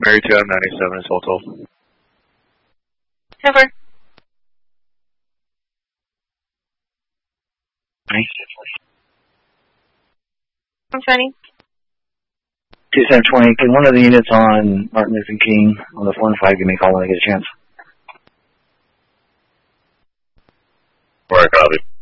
Mary 2 97 is Hotel. Over. I'm 20. 2720, can one of the units on Martin Luther King on the 4 and 5 give me a call when I get a chance? Alright, copy.